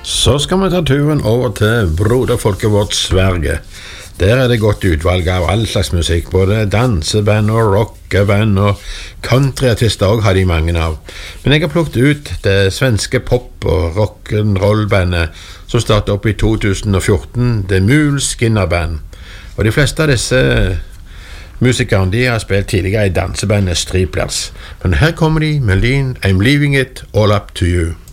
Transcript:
Så skal vi ta turen over til broderfolket vårt Sverige. Der det godt utvalg av all slags musikk, både danseband og rockeband og countryartister også har de mange av. Men jeg har plukket ut det svenske pop- og rock'n'roll-bandet som startet opp i 2014, The Muleskinner Band. Og de fleste av disse musikerne de har spilt tidligere i dansebandet Striplers. Men her kommer de med I'm Leaving It All Up To You.